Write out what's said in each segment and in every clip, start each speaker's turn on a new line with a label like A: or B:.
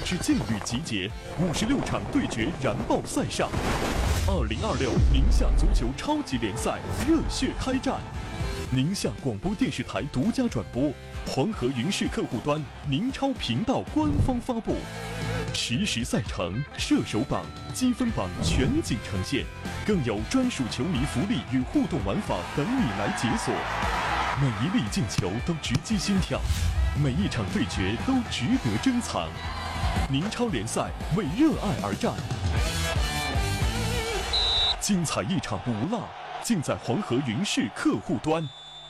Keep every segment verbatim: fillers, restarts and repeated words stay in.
A: 支劲旅集结，五十六场对决燃爆赛上。二零二六宁夏足球超级联赛热血开战，宁夏广播电视台独家转播，黄河云视客户端、宁超频道官方发布，实时赛程、射手榜、积分榜全景呈现，更有专属球迷福利与互动玩法等你来解锁。每一粒进球都直击心跳，每一场对决都值得珍藏。宁超联赛为热爱而战，精彩一场不落，尽在黄河云视客户端。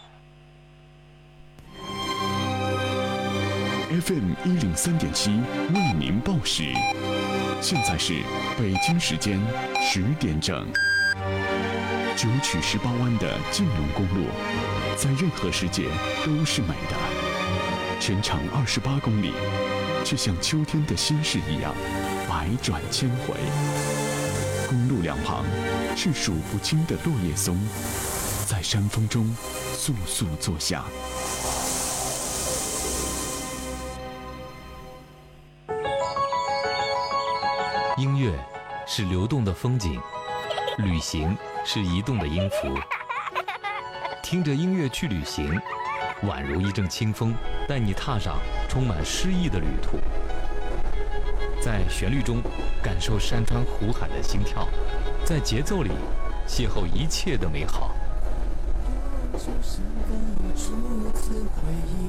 B: F M 一零三点七为您报时，现在是北京时间十点整。九曲十八弯的晋龙公路，在任何世界都是美的。全长二十八公里，却像秋天的心事一样，百转千回。公路两旁是数不清的落叶松，在山风中簌簌作响。
C: 音乐是流动的风景，旅行是移动的音符。听着音乐去旅行，宛如一阵清风，带你踏上充满诗意的旅途。在旋律中感受山川湖海的心跳，在节奏里邂逅一切的美好。
D: 多久深感我初次回忆，